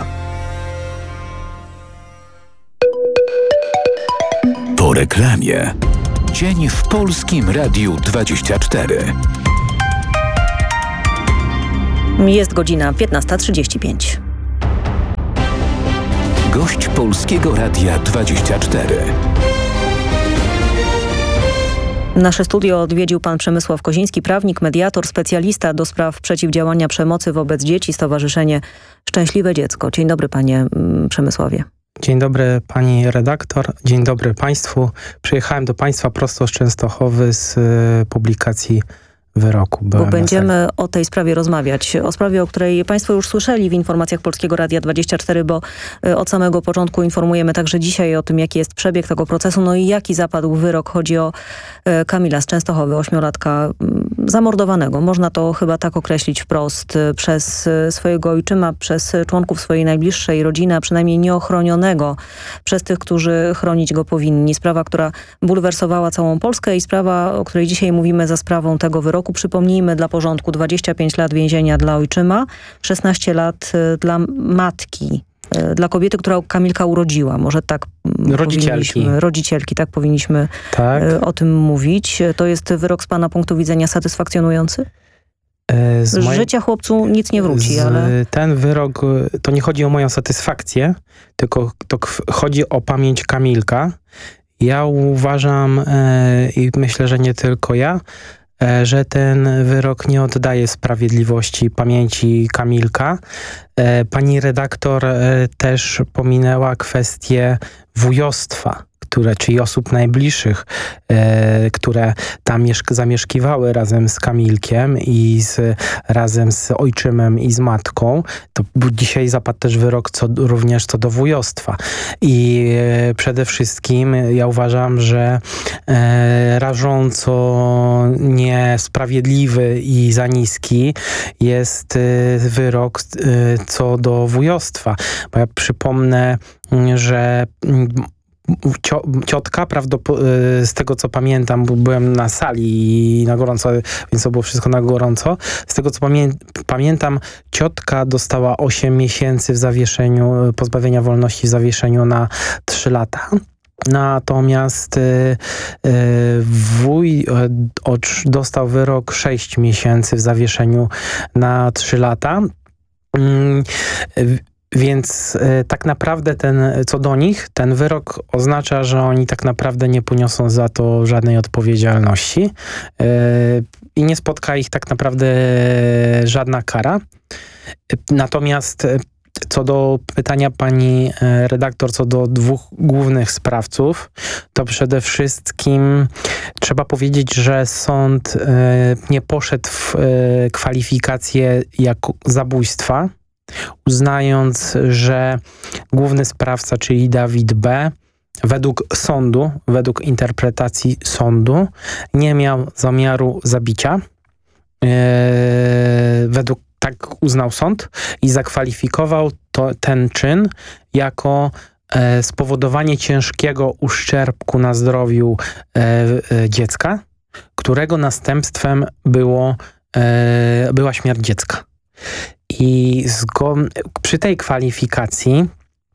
Po reklamie. Dzień w Polskim Radiu dwadzieścia cztery. Jest godzina piętnasta trzydzieści pięć. Gość Polskiego Radia dwadzieścia cztery. Nasze studio odwiedził pan Przemysław Koziński, prawnik, mediator, specjalista do spraw przeciwdziałania przemocy wobec dzieci, Stowarzyszenie Szczęśliwe Dziecko. Dzień dobry, panie Przemysławie. Dzień dobry pani redaktor, dzień dobry państwu. Przyjechałem do państwa prosto z Częstochowy z publikacji wyroku. Bo będziemy o tej sprawie rozmawiać. O sprawie, o której państwo już słyszeli w informacjach Polskiego Radia dwadzieścia cztery, bo od samego początku informujemy także dzisiaj o tym, jaki jest przebieg tego procesu, no i jaki zapadł wyrok. Chodzi o Kamila z Częstochowy, ośmiolatka zamordowanego. Można to chyba tak określić wprost, przez swojego ojczyma, przez członków swojej najbliższej rodziny, a przynajmniej nieochronionego przez tych, którzy chronić go powinni. Sprawa, która bulwersowała całą Polskę i sprawa, o której dzisiaj mówimy za sprawą tego wyroku. Przypomnijmy dla porządku: dwadzieścia pięć lat więzienia dla ojczyma, szesnaście lat dla matki, dla kobiety, która Kamilka urodziła. Może tak rodzicielki. Rodzicielki, tak powinniśmy tak. o tym mówić. To jest wyrok z pana punktu widzenia satysfakcjonujący? Z, z moj... życia chłopcu nic nie wróci, z, ale... Ten wyrok, to nie chodzi o moją satysfakcję, tylko to chodzi o pamięć Kamilka. Ja uważam e, i myślę, że nie tylko ja, że ten wyrok nie oddaje sprawiedliwości pamięci Kamilka. Pani redaktor też pominęła kwestię wujostwa, które, czyli osób najbliższych, e, które tam mieszk- zamieszkiwały razem z Kamilkiem i z, razem z ojczymem i z matką. To dzisiaj zapadł też wyrok co, również co do wujostwa. I e, przede wszystkim ja uważam, że e, rażąco niesprawiedliwy i za niski jest e, wyrok e, co do wujostwa. Bo ja przypomnę, że ciotka, z tego co pamiętam, bo byłem na sali i na gorąco, więc to było wszystko na gorąco. Z tego co pamię pamiętam, ciotka dostała osiem miesięcy w zawieszeniu, pozbawienia wolności w zawieszeniu na trzy lata. Natomiast y, y, wuj y, dostał wyrok sześć miesięcy w zawieszeniu na trzy lata. Y, Więc y, tak naprawdę ten, co do nich, ten wyrok oznacza, że oni tak naprawdę nie poniosą za to żadnej odpowiedzialności y, i nie spotka ich tak naprawdę żadna kara. Y, natomiast y, co do pytania pani y, redaktor, co do dwóch głównych sprawców, to przede wszystkim trzeba powiedzieć, że sąd y, nie poszedł w y, kwalifikację jako zabójstwa, uznając, że główny sprawca, czyli Dawid B., według sądu, według interpretacji sądu, nie miał zamiaru zabicia. Yy, według tak uznał sąd i zakwalifikował to, ten czyn jako e, spowodowanie ciężkiego uszczerbku na zdrowiu e, e, dziecka, którego następstwem było, e, była śmierć dziecka. I przy tej kwalifikacji,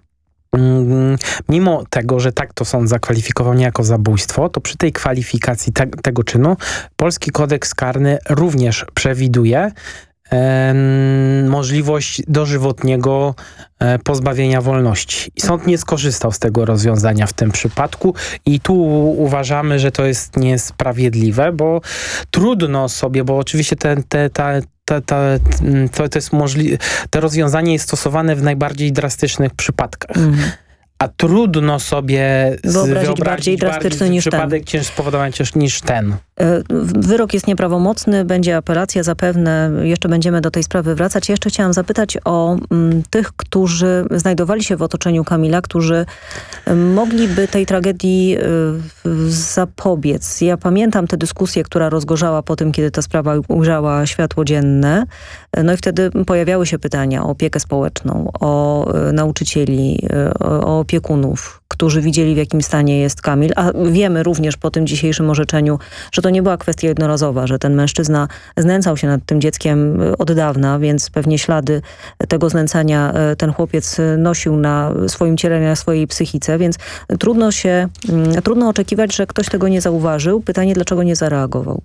mm, mimo tego, że tak to sąd zakwalifikował nie jako zabójstwo, to przy tej kwalifikacji te, tego czynu polski kodeks karny również przewiduje e, możliwość dożywotniego e, pozbawienia wolności. I sąd nie skorzystał z tego rozwiązania w tym przypadku i tu uważamy, że to jest niesprawiedliwe, bo trudno sobie, bo oczywiście te, te, te To, to, to, to jest możliwe. To rozwiązanie jest stosowane w najbardziej drastycznych przypadkach. Mm. A trudno sobie wyobrazić, wyobrazić bardziej drastyczny bardziej niż przypadek ten. spowodowania niż ten. Wyrok jest nieprawomocny, będzie apelacja, zapewne jeszcze będziemy do tej sprawy wracać. Jeszcze chciałam zapytać o m, tych, którzy znajdowali się w otoczeniu Kamila, którzy mogliby tej tragedii y, zapobiec. Ja pamiętam tę dyskusję, która rozgorzała po tym, kiedy ta sprawa ujrzała światło dzienne. No i wtedy pojawiały się pytania o opiekę społeczną, o y, nauczycieli, y, o opiekunów. którzy widzieli, w jakim stanie jest Kamil, a wiemy również po tym dzisiejszym orzeczeniu, że to nie była kwestia jednorazowa, że ten mężczyzna znęcał się nad tym dzieckiem od dawna, więc pewnie ślady tego znęcania ten chłopiec nosił na swoim ciele, na swojej psychice, więc trudno się, trudno oczekiwać, że ktoś tego nie zauważył. Pytanie, dlaczego nie zareagował?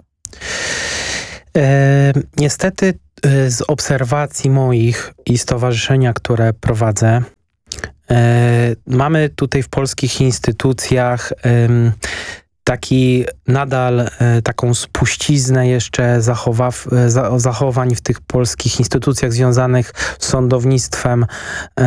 E, niestety e, z obserwacji moich i stowarzyszenia, które prowadzę, e, mamy tutaj w polskich instytucjach e, taki nadal e, taką spuściznę jeszcze zachowaw, e, za, zachowań w tych polskich instytucjach związanych z sądownictwem e,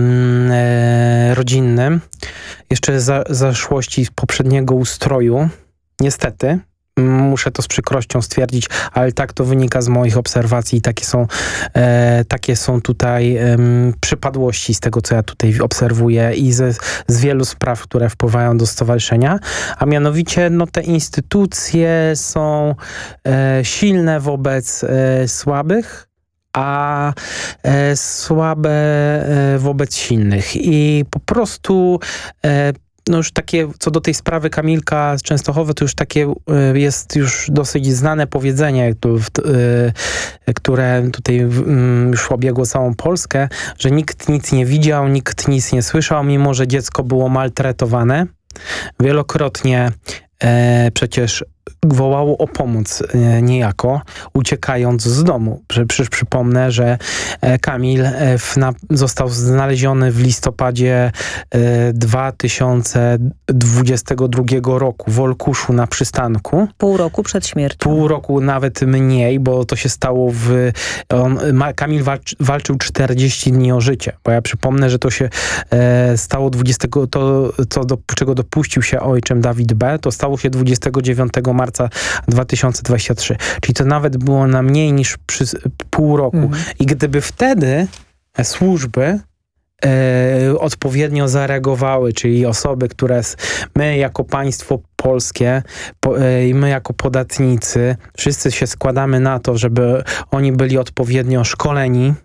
e, rodzinnym. Jeszcze za, zaszłości poprzedniego ustroju, niestety, muszę to z przykrością stwierdzić, ale tak to wynika z moich obserwacji i takie są, e, takie są tutaj e, przypadłości z tego, co ja tutaj obserwuję i ze, z wielu spraw, które wpływają do stowarzyszenia, a mianowicie no, te instytucje są e, silne wobec e, słabych, a e, słabe e, wobec silnych i po prostu e, no już takie, co do tej sprawy Kamilka z Częstochowy, to już takie y, jest już dosyć znane powiedzenie, tu, y, które tutaj y, już obiegło całą Polskę, że nikt nic nie widział, nikt nic nie słyszał, mimo że dziecko było maltretowane. Wielokrotnie e, przecież wołało o pomoc e, niejako, uciekając z domu. Przecież przypomnę, że e, Kamil e, w, na, został znaleziony w listopadzie e, dwa tysiące dwudziestego drugiego roku w Olkuszu na przystanku. Pół roku przed śmiercią. Pół roku nawet mniej, bo to się stało w... On, ma, Kamil walczy, walczył czterdzieści dni o życie, bo ja przypomnę, że to się e, stało dwudziestego to, co do, czego dopuścił się ojczym Dawid B., to stało się dwudziestego dziewiątego marca dwa tysiące dwudziestego trzeciego. Czyli to nawet było na mniej niż przy, pół roku. Mhm. I gdyby wtedy służby e, odpowiednio zareagowały, czyli osoby, które my jako państwo polskie i e, my jako podatnicy, wszyscy się składamy na to, żeby oni byli odpowiednio szkoleni,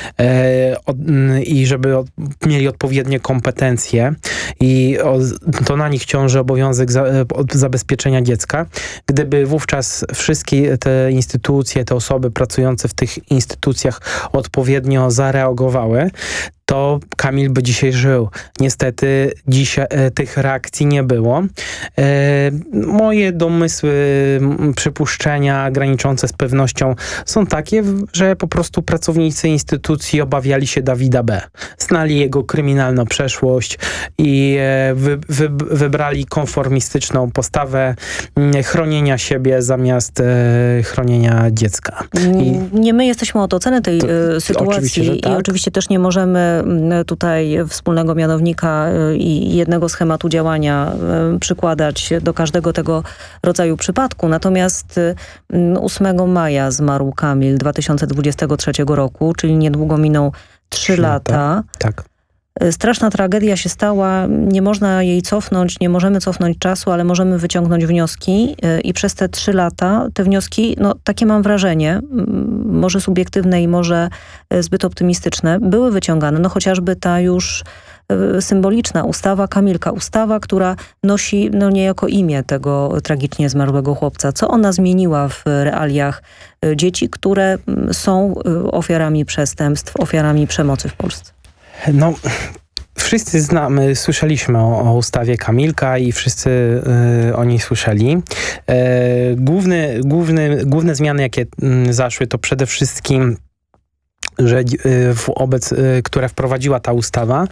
E, od, i żeby od, mieli odpowiednie kompetencje i o, to na nich ciąży obowiązek za, od zabezpieczenia dziecka. Gdyby wówczas wszystkie te instytucje, te osoby pracujące w tych instytucjach odpowiednio zareagowały, to Kamil by dzisiaj żył. Niestety dzisiaj e, tych reakcji nie było. E, moje domysły, przypuszczenia graniczące z pewnością są takie, że po prostu pracownicy instytucji obawiali się Dawida B. Znali jego kryminalną przeszłość i e, wy, wy, wybrali konformistyczną postawę e, chronienia siebie zamiast e, chronienia dziecka. I nie my jesteśmy od oceny tej to, e, sytuacji oczywiście, tak. I oczywiście też nie możemy tutaj wspólnego mianownika i jednego schematu działania przykładać do każdego tego rodzaju przypadku. Natomiast ósmego maja zmarł Kamil dwa tysiące dwudziestego trzeciego roku, czyli niedługo miną trzy lata. Tak. Straszna tragedia się stała, nie można jej cofnąć, nie możemy cofnąć czasu, ale możemy wyciągnąć wnioski i przez te trzy lata te wnioski, no takie mam wrażenie, może subiektywne i może zbyt optymistyczne, były wyciągane, no chociażby ta już symboliczna ustawa Kamilka, ustawa, która nosi no niejako imię tego tragicznie zmarłego chłopca. Co ona zmieniła w realiach dzieci, które są ofiarami przestępstw, ofiarami przemocy w Polsce? No, wszyscy znamy, słyszeliśmy o, o ustawie Kamilka i wszyscy y, o niej słyszeli. E, główny, główny, główne zmiany, jakie y, zaszły, to przede wszystkim że wobec, które wprowadziła ta ustawa,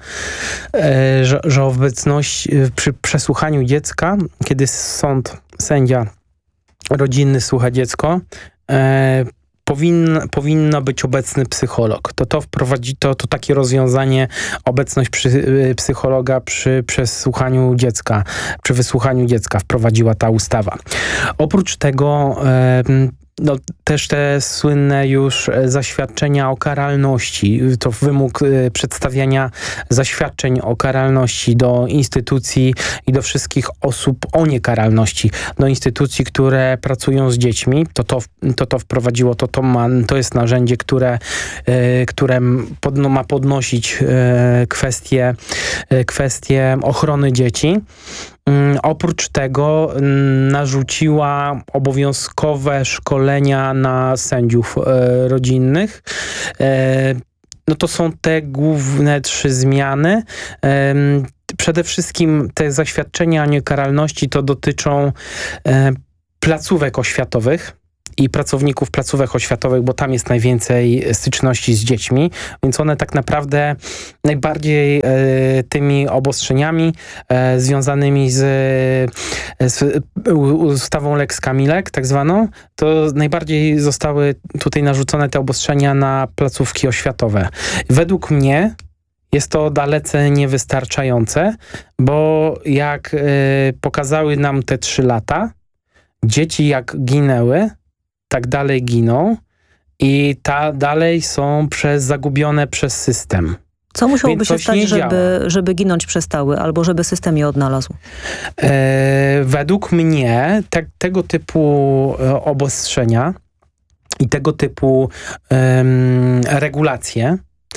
że, że obecność przy przesłuchaniu dziecka, kiedy sąd, sędzia rodzinny słucha dziecko, e, powinno, powinno być obecny psycholog. To to wprowadzi, to, to takie rozwiązanie, obecność przy, psychologa przy przesłuchaniu dziecka, przy wysłuchaniu dziecka wprowadziła ta ustawa. Oprócz tego e, no, też te słynne już zaświadczenia o karalności, to wymóg przedstawiania zaświadczeń o karalności do instytucji i do wszystkich osób o niekaralności, do instytucji, które pracują z dziećmi, to to, to, to wprowadziło, to, to, ma, to jest narzędzie, które, które pod, no, ma podnosić kwestie, kwestie ochrony dzieci. Oprócz tego narzuciła obowiązkowe szkolenia na sędziów e, rodzinnych. E, no to są te główne trzy zmiany. E, przede wszystkim te zaświadczenia o niekaralności to dotyczą e, placówek oświatowych i pracowników placówek oświatowych, bo tam jest najwięcej styczności z dziećmi, więc one tak naprawdę najbardziej e, tymi obostrzeniami e, związanymi z, z ustawą Lex Kamilek, tak zwaną, to najbardziej zostały tutaj narzucone te obostrzenia na placówki oświatowe. Według mnie jest to dalece niewystarczające, bo jak e, pokazały nam te trzy lata, dzieci jak ginęły, tak dalej giną i ta dalej są przez, zagubione przez system. Co musiałoby się stać, żeby, żeby ginąć przestały albo żeby system je odnalazł? E, według mnie te, tego typu e, obostrzenia i tego typu e, regulacje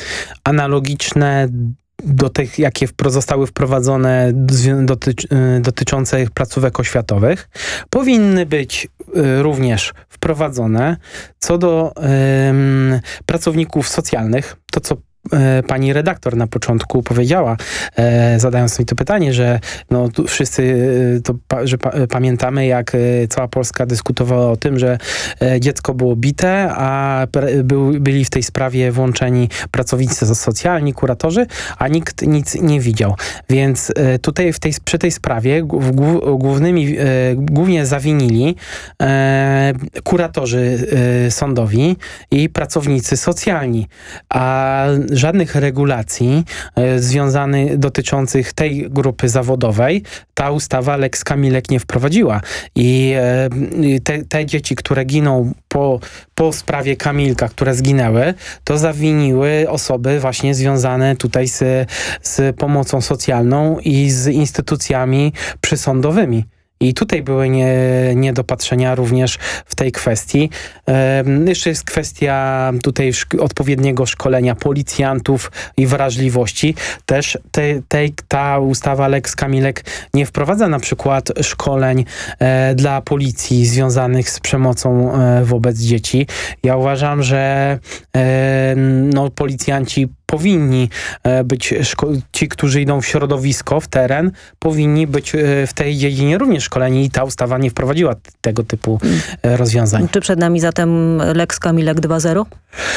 analogiczne do tych, jakie zostały wprowadzone dotycz, dotyczące placówek oświatowych, powinny być również wprowadzone co do um, pracowników socjalnych. To, co pani redaktor na początku powiedziała, e, zadając mi to pytanie, że no, tu wszyscy to, że pa, pamiętamy, jak cała Polska dyskutowała o tym, że dziecko było bite, a był, byli w tej sprawie włączeni pracownicy socjalni, kuratorzy, a nikt nic nie widział. Więc tutaj w tej, przy tej sprawie głównymi, głównie zawinili e, kuratorzy e, sądowi i pracownicy socjalni, a żadnych regulacji e, związanych, dotyczących tej grupy zawodowej ta ustawa Lex Kamilek nie wprowadziła. I e, te, te dzieci, które giną po, po sprawie Kamilka, które zginęły, to zawiniły osoby właśnie związane tutaj z, z pomocą socjalną i z instytucjami przysądowymi. I tutaj były nie, niedopatrzenia również w tej kwestii. Um, jeszcze jest kwestia tutaj szk- odpowiedniego szkolenia policjantów i wrażliwości. Też te, te, ta ustawa Lex Kamilek nie wprowadza na przykład szkoleń e, dla policji związanych z przemocą e, wobec dzieci. Ja uważam, że e, no, policjanci powinni być, ci, którzy idą w środowisko, w teren, powinni być w tej dziedzinie również szkoleni i ta ustawa nie wprowadziła tego typu rozwiązań. Czy przed nami zatem Lex Kamilek dwa zero?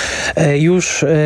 Już e,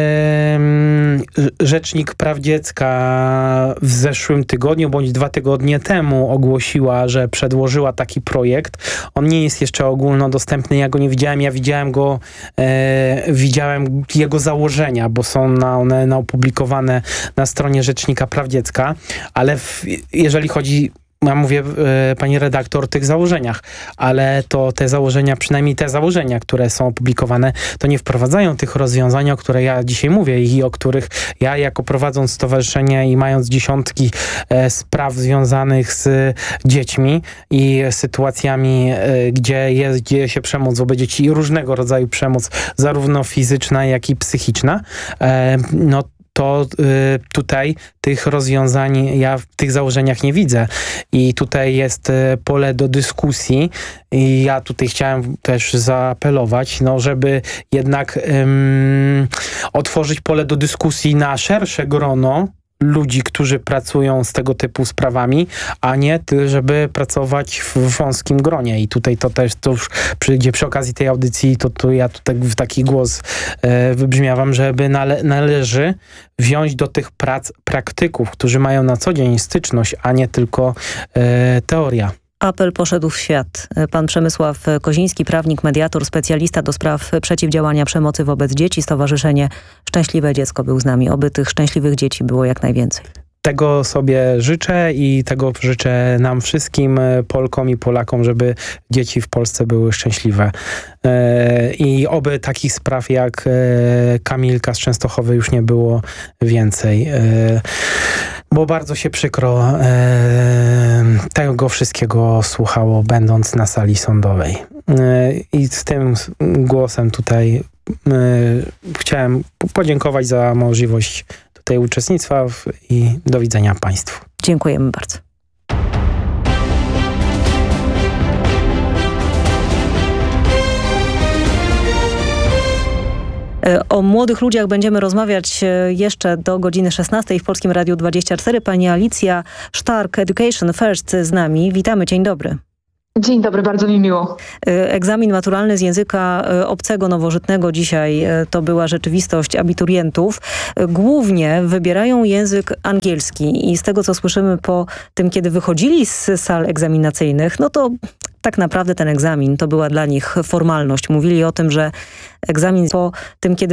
Rzecznik Praw Dziecka w zeszłym tygodniu, bądź dwa tygodnie temu ogłosiła, że przedłożyła taki projekt. On nie jest jeszcze ogólnodostępny, ja go nie widziałem, ja widziałem go, e, widziałem jego założenia, bo są na one na opublikowane na stronie Rzecznika Praw Dziecka, ale w, jeżeli chodzi, ja mówię e, pani redaktor, o tych założeniach, ale to te założenia, przynajmniej te założenia, które są opublikowane, to nie wprowadzają tych rozwiązań, o które ja dzisiaj mówię i o których ja jako prowadząc stowarzyszenie i mając dziesiątki e, spraw związanych z dziećmi i sytuacjami, e, gdzie jest, dzieje się przemoc wobec dzieci i różnego rodzaju przemoc, zarówno fizyczna, jak i psychiczna, e, no to y, tutaj tych rozwiązań ja w tych założeniach nie widzę. I tutaj jest y, pole do dyskusji i ja tutaj chciałem też zaapelować, no, żeby jednak ym, otworzyć pole do dyskusji na szersze grono ludzi, którzy pracują z tego typu sprawami, a nie ty, żeby pracować w wąskim gronie. I tutaj to też to już przyjdzie przy okazji tej audycji, to, to ja tutaj w taki głos e, wybrzmiałam, żeby nale, należy wziąć do tych prac praktyków, którzy mają na co dzień styczność, a nie tylko e, teoria. Apel poszedł w świat. Pan Przemysław Koziński, prawnik, mediator, specjalista do spraw przeciwdziałania przemocy wobec dzieci. Stowarzyszenie Szczęśliwe Dziecko był z nami. Oby tych szczęśliwych dzieci było jak najwięcej. Tego sobie życzę i tego życzę nam wszystkim, Polkom i Polakom, żeby dzieci w Polsce były szczęśliwe. I oby takich spraw jak Kamilka z Częstochowy już nie było więcej. Bo bardzo się przykro tego wszystkiego słuchało, będąc na sali sądowej. I z tym głosem tutaj chciałem podziękować za możliwość tutaj uczestnictwa i do widzenia Państwu. Dziękujemy bardzo. O młodych ludziach będziemy rozmawiać jeszcze do godziny szesnastej w Polskim Radiu dwadzieścia cztery. Pani Alicja Sztark, Education First z nami. Witamy, dzień dobry. Dzień dobry, bardzo mi miło. Egzamin maturalny z języka obcego, nowożytnego dzisiaj to była rzeczywistość abiturientów. Głównie wybierają język angielski i z tego, co słyszymy po tym, kiedy wychodzili z sal egzaminacyjnych, no to tak naprawdę ten egzamin to była dla nich formalność. Mówili o tym, że egzamin po tym, kiedy